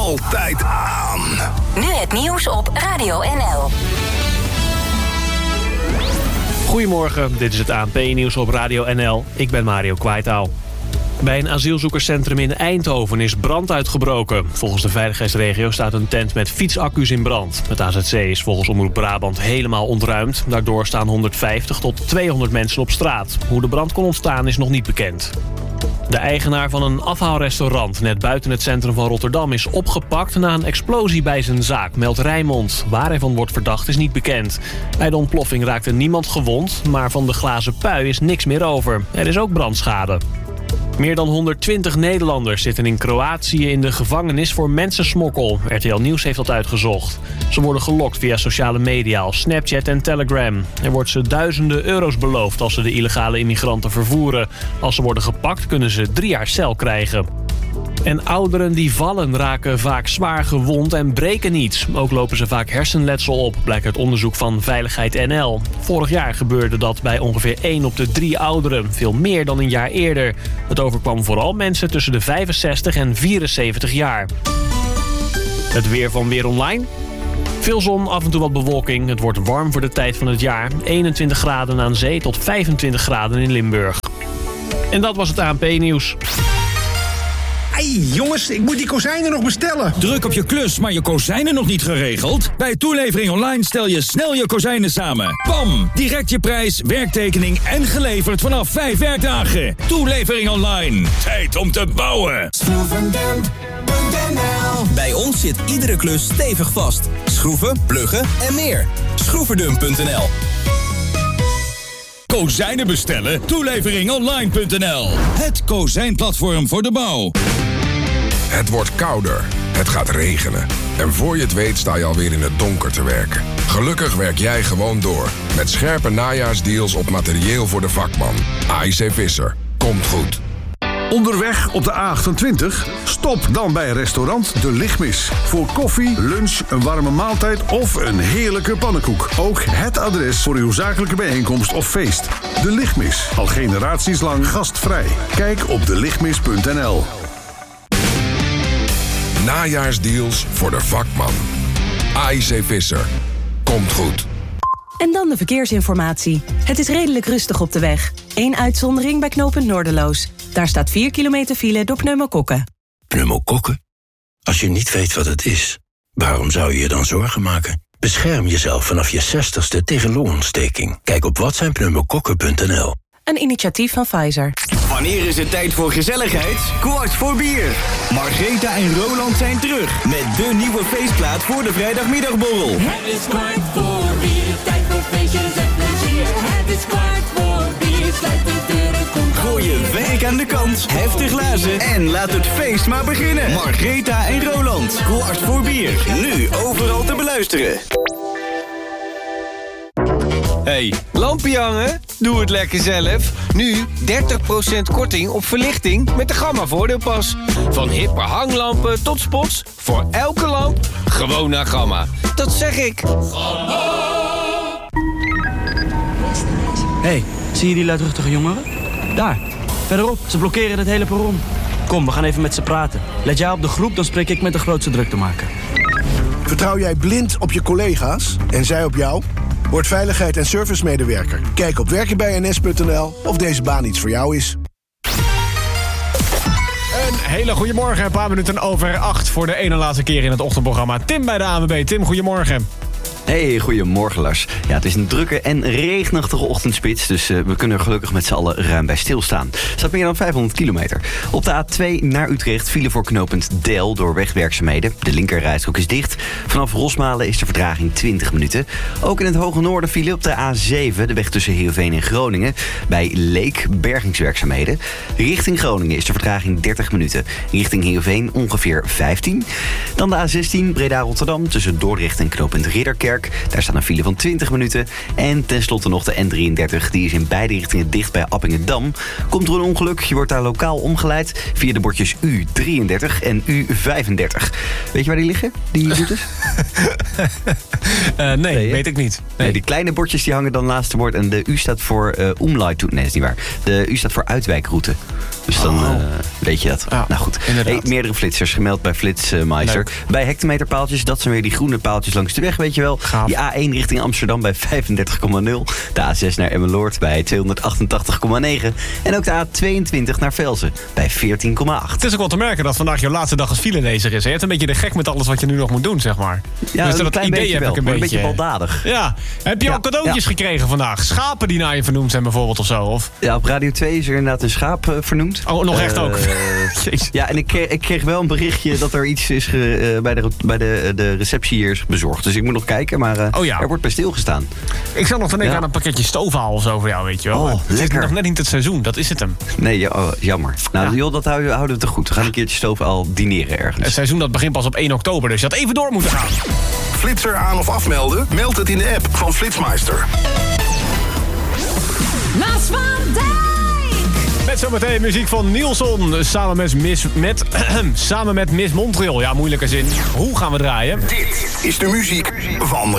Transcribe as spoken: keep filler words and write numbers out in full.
altijd aan. Nu het nieuws op Radio N L. Goedemorgen, dit is het A N P-nieuws op Radio N L. Ik ben Mario Kwaitaal. Bij een asielzoekerscentrum in Eindhoven is brand uitgebroken. Volgens de veiligheidsregio staat een tent met fietsaccu's in brand. Het A Z C is volgens Omroep Brabant helemaal ontruimd. Daardoor staan honderdvijftig tot tweehonderd mensen op straat. Hoe de brand kon ontstaan is nog niet bekend. De eigenaar van een afhaalrestaurant net buiten het centrum van Rotterdam is opgepakt na een explosie bij zijn zaak, meldt Rijnmond. Waar hij van wordt verdacht is niet bekend. Bij de ontploffing raakte niemand gewond, maar van de glazen pui is niks meer over. Er is ook brandschade. Meer dan honderdtwintig Nederlanders zitten in Kroatië in de gevangenis voor mensensmokkel. R T L Nieuws heeft dat uitgezocht. Ze worden gelokt via sociale media als Snapchat en Telegram. Er wordt ze duizenden euro's beloofd als ze de illegale immigranten vervoeren. Als ze worden gepakt kunnen ze drie jaar cel krijgen. En ouderen die vallen raken vaak zwaar gewond en breken niet. Ook lopen ze vaak hersenletsel op, blijkt uit onderzoek van Veiligheid N L. Vorig jaar gebeurde dat bij ongeveer één op de drie ouderen. Veel meer dan een jaar eerder. Het overkwam vooral mensen tussen de vijfenzestig en vierenzeventig jaar. Het weer van Weer Online. Veel zon, af en toe wat bewolking. Het wordt warm voor de tijd van het jaar. eenentwintig graden aan zee tot vijfentwintig graden in Limburg. En dat was het A N P-nieuws. Hey jongens, ik moet die kozijnen nog bestellen. Druk op je klus, maar je kozijnen nog niet geregeld? Bij Toelevering Online stel je snel je kozijnen samen. Bam! Direct je prijs, werktekening en geleverd vanaf vijf werkdagen. Toelevering Online. Tijd om te bouwen. Bij ons zit iedere klus stevig vast. Schroeven, pluggen en meer. Schroeferdum punt n l. Kozijnen bestellen? Toelevering online punt n l. Het kozijnplatform voor de bouw. Het wordt kouder. Het gaat regenen. En voor je het weet sta je alweer in het donker te werken. Gelukkig werk jij gewoon door. Met scherpe najaarsdeals op materieel voor de vakman. A I C Visser. Komt goed. Onderweg op de A achtentwintig? Stop dan bij restaurant De Lichtmis. Voor koffie, lunch, een warme maaltijd of een heerlijke pannenkoek. Ook het adres voor uw zakelijke bijeenkomst of feest. De Lichtmis. Al generaties lang gastvrij. Kijk op de lichtmis punt n l. Najaarsdeals voor de vakman. A I C Visser. Komt goed. En dan de verkeersinformatie. Het is redelijk rustig op de weg. Eén uitzondering bij knooppunt Noorderloos. Daar staat vier kilometer file door pneumokokken. Pneumokokken? Als je niet weet wat het is, waarom zou je je dan zorgen maken? Bescherm jezelf vanaf je zestigste tegen longontsteking. Kijk op wat zijn pneumokokken punt n l. Een initiatief van Pfizer. Wanneer is het tijd voor gezelligheid? Kwart voor bier. Margreta en Roland zijn terug met de nieuwe feestplaat voor de vrijdagmiddagborrel. Het is kwart voor bier, tijd voor feestjes en plezier. Het is kwart voor bier, sluit de deuren, kom. Gooi je werk aan de kant, hef de glazen en laat het feest maar beginnen. Margreta en Roland, kwart voor bier. Nu overal te beluisteren. Hey, lampje hangen? Doe het lekker zelf. Nu dertig procent korting op verlichting met de Gamma voordeelpas. Van hippe hanglampen tot spots. Voor elke lamp, gewoon naar Gamma. Dat zeg ik. Hey, zie je die luidruchtige jongeren? Daar, verderop. Ze blokkeren het hele perron. Kom, we gaan even met ze praten. Let jij op de groep, dan spreek ik met de grootste druktemaker. Vertrouw jij blind op je collega's en zij op jou? Word veiligheid- en servicemedewerker. Kijk op werken bij n s punt n l of deze baan iets voor jou is. Een hele goede morgen, een paar minuten over acht voor de ene laatste keer in het ochtendprogramma. Tim bij de A N W B. Tim, goedemorgen. Hey, goedemorgen Lars. Ja, het is een drukke en regenachtige ochtendspits, dus uh, we kunnen er gelukkig met z'n allen ruim bij stilstaan. Er staat meer dan vijfhonderd kilometer. Op de A twee naar Utrecht file voor knooppunt Del door wegwerkzaamheden. De linkerrijstrook is dicht. Vanaf Rosmalen is de vertraging twintig minuten. Ook in het hoge noorden file op de A zeven, de weg tussen Heerenveen en Groningen. Bij Leek bergingswerkzaamheden. Richting Groningen is de vertraging dertig minuten. Richting Heerenveen ongeveer vijftien. Dan de A zestien Breda-Rotterdam tussen Dordrecht en knooppunt Ridderkerk. Daar staat een file van twintig minuten. En tenslotte nog de N drieëndertig. Die is in beide richtingen dicht bij Appingedam. Komt er een ongeluk, je wordt daar lokaal omgeleid via de bordjes U drieëndertig en U vijfendertig. Weet je waar die liggen, die routes? uh, nee, nee, weet ik niet. Nee. Nee, die kleine bordjes die hangen dan naast de bord. En de U staat voor uh, omleidt. Nee, dat is niet waar. De U staat voor uitwijkroute. Dus dan... Oh. Uh, Weet je dat? Ja, nou goed. Hey, meerdere flitsers gemeld bij Flitsmeister. Bij hectometerpaaltjes, dat zijn weer die groene paaltjes langs de weg, weet je wel. Gaaf. Die A één richting Amsterdam bij vijfendertig komma nul. De A zes naar Emmeloord bij tweehonderdachtentachtig komma negen. En ook de A tweeëntwintig naar Velzen bij veertien komma acht. Het is ook wel te merken dat vandaag jouw laatste dag als filelezer is. Je hebt een beetje de gek met alles wat je nu nog moet doen, zeg maar. Ja, dus een dat klein idee beetje heb wel, ik een maar beetje. een beetje baldadig. Ja. Heb je Ja, al cadeautjes ja. gekregen vandaag? Schapen die naar je vernoemd zijn bijvoorbeeld of zo? Of? Ja, op Radio twee is er inderdaad een schaap uh, vernoemd. Oh, nog echt Uh, ook? Ja, en ik kreeg, ik kreeg wel een berichtje dat er iets is ge, uh, bij, de, bij de, de receptie hier is bezorgd. Dus ik moet nog kijken, maar uh, oh, ja. er wordt bij stilgestaan. Ik zat nog te denken Ja. aan een pakketje stoofaal of zo voor jou, weet je wel. Oh, het is lekker. nog net niet het seizoen, dat is het hem. Nee, ja, oh, jammer. Nou, Ja. joh, dat houden, houden we te goed. We gaan een keertje stoofaal dineren ergens. Het seizoen dat begint pas op één oktober, dus je had even door moeten gaan. Flitser aan of afmelden? Meld het in de app van Flitsmeister. Maas van Dijk. Met zometeen muziek van Nielson samen met Miss, met, samen met Miss Montreal. Ja, moeilijke zin. Hoe gaan we draaien? Dit is de muziek van